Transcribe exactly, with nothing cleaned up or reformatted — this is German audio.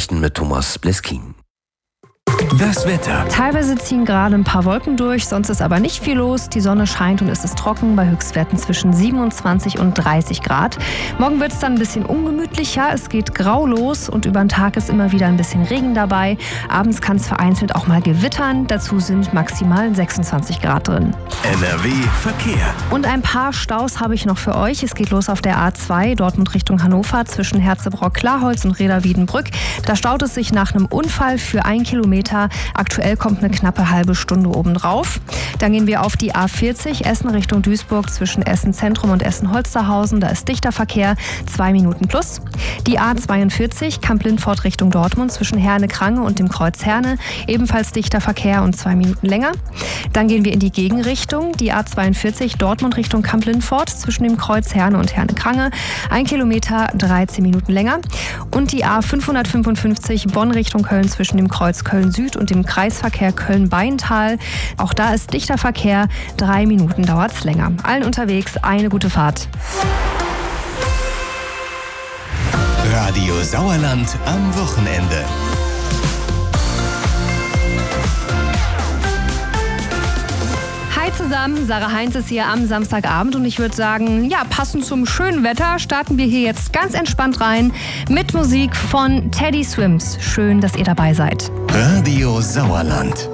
Nachrichten mit Thomas Bleskin. Das Wetter. Teilweise ziehen gerade ein paar Wolken durch, sonst ist aber nicht viel los. Die Sonne scheint und es ist trocken bei Höchstwerten zwischen siebenundzwanzig und dreißig Grad. Morgen wird es dann ein bisschen ungemütlicher. Es geht grau los und über den Tag ist immer wieder ein bisschen Regen dabei. Abends kann es vereinzelt auch mal gewittern. Dazu sind maximal sechsundzwanzig Grad drin. N R W Verkehr. Und ein paar Staus habe ich noch für euch. Es geht los auf der A zwei, Dortmund Richtung Hannover, zwischen Herzebrock-Klarholz und Reda-Wiedenbrück. Da staut es sich nach einem Unfall für ein Kilometer. Aktuell kommt eine knappe halbe Stunde obendrauf. Dann gehen wir auf die A vierzig, Essen Richtung Duisburg, zwischen Essen Zentrum und Essen-Holsterhausen. Da ist dichter Verkehr, zwei Minuten plus. Die A zweiundvierzig, Kamp-Lindfort Richtung Dortmund, zwischen Herne-Krange und dem Kreuz Herne. Ebenfalls dichter Verkehr und zwei Minuten länger. Dann gehen wir in die Gegenrichtung. Die A zweiundvierzig, Dortmund Richtung Kamp-Lindfort, zwischen dem Kreuz Herne und Herne-Krange. Ein Kilometer, dreizehn Minuten länger. Und die A fünfhundertfünfundfünfzig, Bonn Richtung Köln, zwischen dem Kreuz Köln-Süd und dem Kreisverkehr Köln-Beintal. Auch da ist dichter Verkehr, drei Minuten dauert es länger. Allen unterwegs eine gute Fahrt. Radio Sauerland am Wochenende. Hi zusammen, Sarah Heinz ist hier am Samstagabend und ich würde sagen, ja, passend zum schönen Wetter starten wir hier jetzt ganz entspannt rein mit Musik von Teddy Swims. Schön, dass ihr dabei seid. Radio Sauerland.